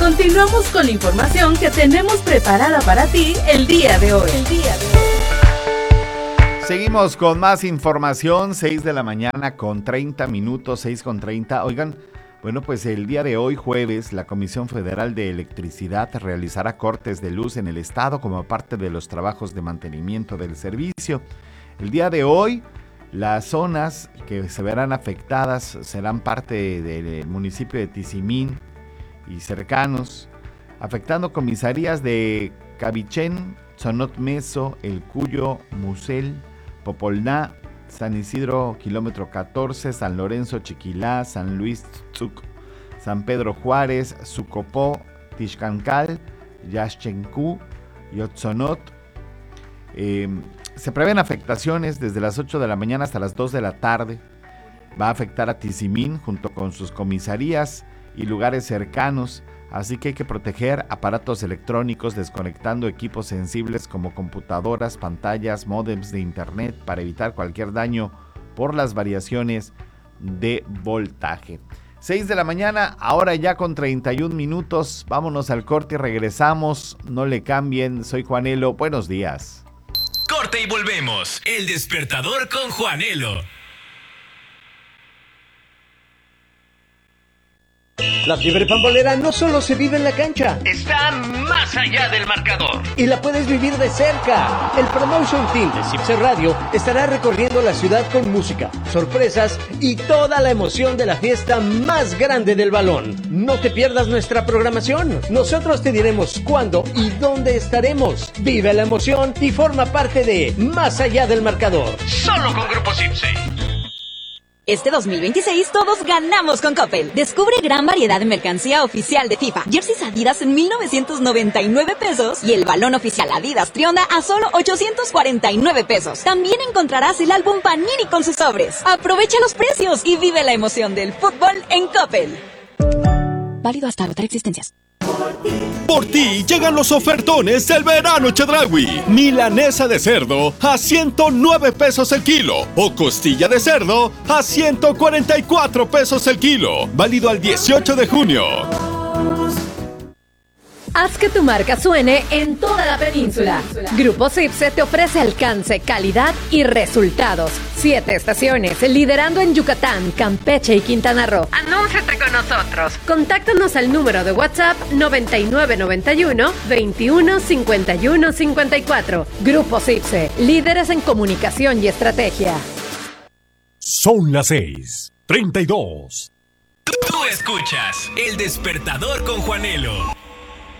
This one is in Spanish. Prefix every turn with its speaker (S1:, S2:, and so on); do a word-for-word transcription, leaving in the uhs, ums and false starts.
S1: Continuamos con la información que tenemos preparada para ti el día de hoy. El día de hoy.
S2: Seguimos con más información, seis de la mañana con treinta minutos, seis con treinta. Oigan, bueno, pues el día de hoy, jueves, la Comisión Federal de Electricidad realizará cortes de luz en el estado como parte de los trabajos de mantenimiento del servicio. El día de hoy, las zonas que se verán afectadas serán parte del municipio de Tizimín y cercanos, afectando comisarías de Cabichén, Tzonot Meso, El Cuyo, Musel, Popolná, San Isidro, kilómetro catorce, San Lorenzo, Chiquilá, San Luis, Tzuc, San Pedro Juárez, Sucopó, Tixcancal, Yaxchencú y Otzonot. Eh, se prevén afectaciones desde las ocho de la mañana hasta las dos de la tarde. Va a afectar a Tizimín junto con sus comisarías y lugares cercanos, así que hay que proteger aparatos electrónicos desconectando equipos sensibles como computadoras, pantallas, módems de internet para evitar cualquier daño por las variaciones de voltaje. seis de la mañana, ahora ya con treinta y un minutos, vámonos al corte y regresamos, no le cambien, soy Juanelo, buenos días.
S3: Corte y volvemos, El Despertador con Juanelo.
S4: La fiebre pambolera no solo se vive en la cancha,
S5: está más allá del marcador.
S4: Y la puedes vivir de cerca. El Promotion Team de Cipse Radio estará recorriendo la ciudad con música, sorpresas y toda la emoción de la fiesta más grande del balón. No te pierdas nuestra programación. Nosotros te diremos cuándo y dónde estaremos. Vive la emoción y forma parte de Más allá del marcador.
S5: Solo con Grupo Cipse.
S6: Este dos mil veintiséis todos ganamos con Coppel. Descubre gran variedad de mercancía oficial de FIFA. Jerseys Adidas en mil novecientos noventa y nueve pesos y el balón oficial Adidas Trionda a solo ochocientos cuarenta y nueve pesos. También encontrarás el álbum Panini con sus sobres. Aprovecha los precios y vive la emoción del fútbol en Coppel. Válido hasta agotar existencias.
S7: Por ti llegan los ofertones del verano Chedraui. Milanesa de cerdo a ciento nueve pesos el kilo o costilla de cerdo a ciento cuarenta y cuatro pesos el kilo. Válido al dieciocho de junio.
S8: Haz que tu marca suene en toda la península. Grupo Cipse te ofrece alcance, calidad y resultados. Siete estaciones, liderando en Yucatán, Campeche y Quintana Roo. Anúnciate con nosotros. Contáctanos al número de WhatsApp noventa y nueve noventa y uno veintiuno cincuenta y uno cincuenta y cuatro. Grupo Cipse, líderes en comunicación y estrategia.
S9: Son las seis, treinta y dos.
S3: Tú escuchas El Despertador con Juanelo.